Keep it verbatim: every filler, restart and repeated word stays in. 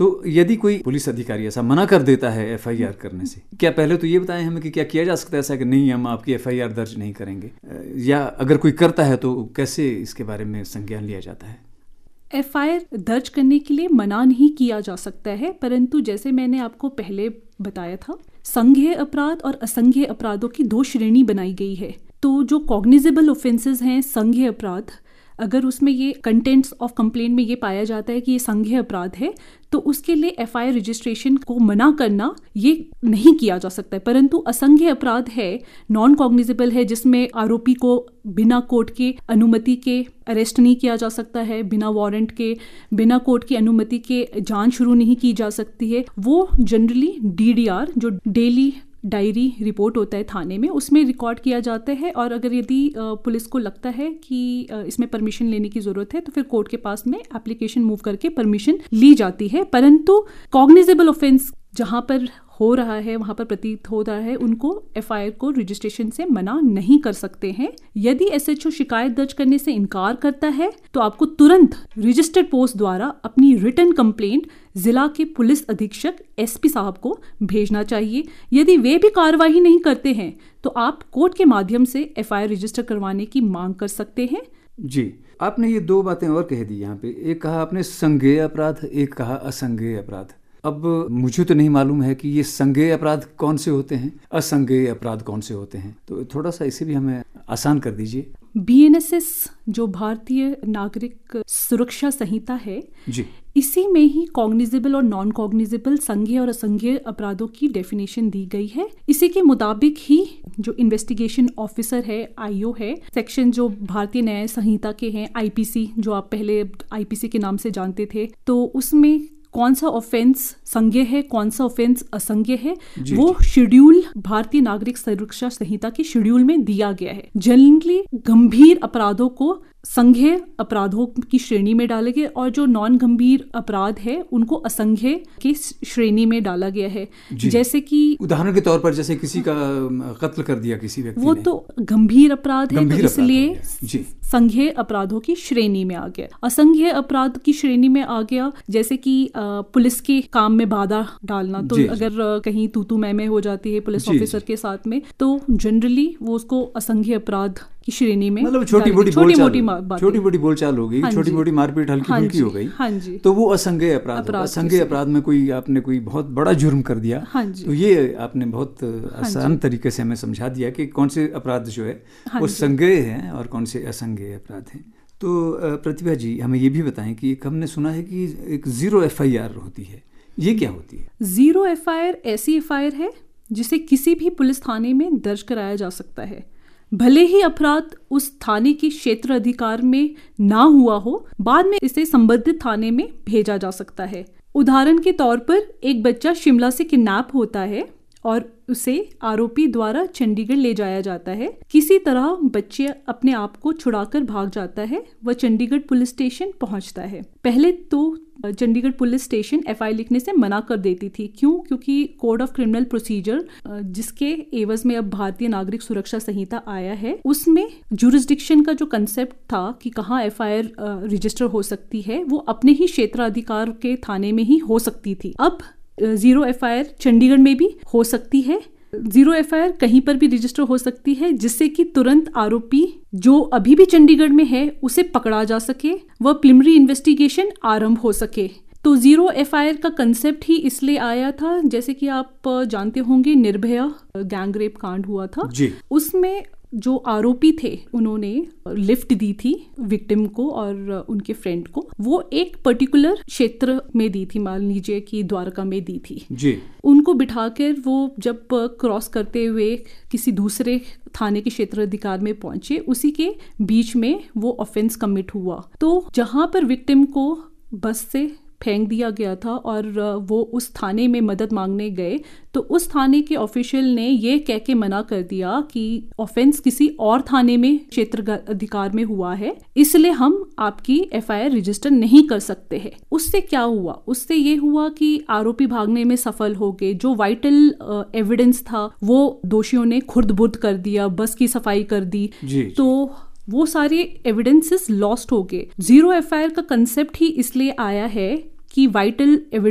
तो यदि कोई पुलिस अधिकारी ऐसा मना कर देता है एफ आई आर करने से, क्या पहले तो ये बताएं हमें कि क्या किया जा सकता है ऐसा कि नहीं हम आपकी एफ आई आर दर्ज नहीं करेंगे, या अगर कोई करता है तो कैसे इसके बारे में संज्ञान लिया जाता है? एफ आई आर दर्ज करने के लिए मना नहीं किया जा सकता है, परंतु जैसे मैंने आपको पहले बताया था, संज्ञेय अपराध और असंज्ञेय अपराधों की दो श्रेणी बनाई गई है। तो जो कॉग्निजेबल ऑफेंसेस हैं संज्ञेय अपराध, अगर उसमें ये कंटेंट्स ऑफ कंप्लेंट में ये पाया जाता है कि ये संज्ञेय अपराध है, तो उसके लिए एफ आई आर रजिस्ट्रेशन को मना करना ये नहीं किया जा सकता है। परंतु असंज्ञेय अपराध है, नॉन कॉग्निजेबल है, जिसमें आरोपी को बिना कोर्ट के अनुमति के अरेस्ट नहीं किया जा सकता है, बिना वारंट के, बिना कोर्ट की अनुमति के जांच शुरू नहीं की जा सकती है। वो जनरली डी डी आर, जो डेली डायरी रिपोर्ट होता है थाने में, उसमें रिकॉर्ड किया जाता है। और अगर यदि पुलिस को लगता है कि इसमें परमिशन लेने की ज़रूरत है तो फिर कोर्ट के पास में एप्लीकेशन मूव करके परमिशन ली जाती है। परंतु कॉग्निजेबल ऑफेंस जहाँ पर हो रहा है, वहाँ पर प्रतीत हो रहा है, उनको एफ आई आर को रजिस्ट्रेशन से मना नहीं कर सकते हैं। यदि एस एच ओ शिकायत दर्ज करने से इनकार करता है तो आपको तुरंत रजिस्टर्ड पोस्ट द्वारा अपनी रिटन कंप्लेंट जिला के पुलिस अधीक्षक एस पी साहब को भेजना चाहिए। यदि वे भी कार्रवाई नहीं करते हैं तो आप कोर्ट के माध्यम से एफ आई आर रजिस्टर करवाने की मांग कर सकते हैं। जी, आपने ये दो बातें और कह दी यहाँ पे, एक कहा आपने संज्ञेय अपराध, एक कहा असंज्ञेय अपराध। अब मुझे तो नहीं मालूम है कि ये संज्ञेय अपराध कौन से होते हैं, असंज्ञेय अपराध कौन से होते हैं, तो थोड़ा सा इसे भी हमें आसान कर दीजिए। बी एन एस एस जो भारतीय नागरिक सुरक्षा संहिता है जी, इसी में ही कॉग्निजेबल और नॉन कॉग्निजेबल संज्ञेय और असंज्ञेय अपराधों की डेफिनेशन दी गई है। इसी के मुताबिक ही जो इन्वेस्टिगेशन ऑफिसर है, आई ओ है, सेक्शन जो भारतीय न्याय संहिता के हैं, आई पी सी जो आप पहले आई पी सी के नाम से जानते थे, तो उसमें कौन सा ऑफेंस संज्ञेय है, कौन सा ऑफेंस असंज्ञेय है, वो शेड्यूल भारतीय नागरिक सुरक्षा संहिता के शेड्यूल में दिया गया है। जनरली गंभीर अपराधों को संज्ञेय अपराधों की श्रेणी में डाले गए और जो नॉन गंभीर अपराध है उनको असंज्ञेय की श्रेणी में डाला गया है। जैसे कि उदाहरण के तौर पर जैसे किसी का कत्ल कर दिया किसी व्यक्ति वो ने, तो गंभीर अपराध है, तो इसलिए संज्ञेय अपराधों की श्रेणी में आ गया। असंज्ञेय अपराध की श्रेणी में आ गया जैसे कि पुलिस के काम में बाधा डालना, तो अगर कहीं तू तू मैं मैं हो जाती है पुलिस ऑफिसर के साथ में, तो जनरली वो उसको असंज्ञेय अपराध की श्रेणी में, मतलब छोटी मोटी छोटी मोटी छोटी मोटी बोलचाल हो गई, छोटी मोटी मारपीट हल्की फुल्की हो गई, हाँ जी, तो वो असंज्ञेय अपराध। असंज्ञेय अपराध में कोई आपने कोई बहुत बड़ा जुर्म कर दिया, हाँ जी, तो ये आपने बहुत आसान तरीके से हमें समझा दिया कि कौन से अपराध जो है वो संज्ञेय हैं और कौन से असंज्ञेय अपराध हैं। तो प्रतिभा जी, हमें ये भी बताएं कि एक हमने सुना है कि एक जीरो एफ आई आर होती है, ये क्या होती है? जीरो एफ आई आर ऐसी एफ आई आर है जिसे किसी भी पुलिस थाने में दर्ज कराया जा सकता है, भले ही अपराध उस थाने के क्षेत्र अधिकार में ना हुआ हो, बाद में इसे संबंधित थाने में भेजा जा सकता है। उदाहरण के तौर पर एक बच्चा शिमला से किडनैप होता है और उसे आरोपी द्वारा चंडीगढ़ ले जाया जाता है। किसी तरह बच्चे अपने आप को छुड़ाकर भाग जाता है, वह चंडीगढ़ पुलिस स्टेशन पहुंचता है। पहले तो Chandigarh police station F I R लिखने से मना कर देती थी। क्यों? क्योंकि कोड ऑफ क्रिमिनल प्रोसीजर जिसके एवज में अब भारतीय नागरिक सुरक्षा संहिता आया है, उसमें जुरिस्डिक्शन का जो कंसेप्ट था कि कहाँ एफ आई आर रजिस्टर हो सकती है, वो अपने ही क्षेत्राधिकार के थाने में ही हो सकती थी। अब zero F I R Chandigarh में भी हो सकती है, जीरो एफ आई आर कहीं पर भी रजिस्टर हो सकती है, जिससे कि तुरंत आरोपी जो अभी भी चंडीगढ़ में है उसे पकड़ा जा सके, वह प्रिलिमिनरी इन्वेस्टिगेशन आरंभ हो सके। तो जीरो एफ आई आर का कंसेप्ट ही इसलिए आया था, जैसे कि आप जानते होंगे निर्भया गैंग रेप कांड हुआ था जी। उसमें जो आरोपी थे उन्होंने लिफ्ट दी थी विक्टिम को और उनके फ्रेंड को, वो एक पर्टिकुलर क्षेत्र में दी थी, मान लीजिए कि द्वारका में दी थी जी। उनको बिठाकर वो जब क्रॉस करते हुए किसी दूसरे थाने के क्षेत्र अधिकार में पहुंचे, उसी के बीच में वो ऑफेंस कमिट हुआ। तो जहां पर विक्टिम को बस से फेंक दिया गया था और वो उस थाने में मदद मांगने गए, तो उस थाने के ऑफिशियल ने ये कह के मना कर दिया कि ऑफेंस किसी और थाने में क्षेत्र अधिकार में हुआ है, इसलिए हम आपकी एफ आई आर रजिस्टर नहीं कर सकते हैं। उससे क्या हुआ? उससे ये हुआ कि आरोपी भागने में सफल हो गए। जो वाइटल एविडेंस था वो दोषियों ने खुर्द-बुर्द कर दिया, बस की सफाई कर दी, तो वो सारे एविडेंसेस लॉस्ट हो गए। जीरो एफ आई आर का कंसेप्ट ही इसलिए आया है कि वाइटल